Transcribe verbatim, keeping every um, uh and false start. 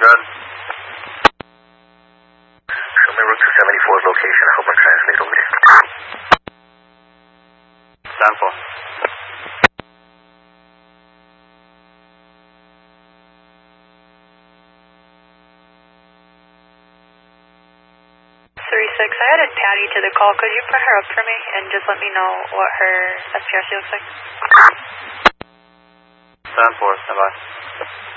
Good. Show me Route two seventy-four's location. I hope I translate over there. Stand for. three six, I added Patty to the call. Could you put her up for me and just let me know what her S P R C looks like? Stand for. Stand by.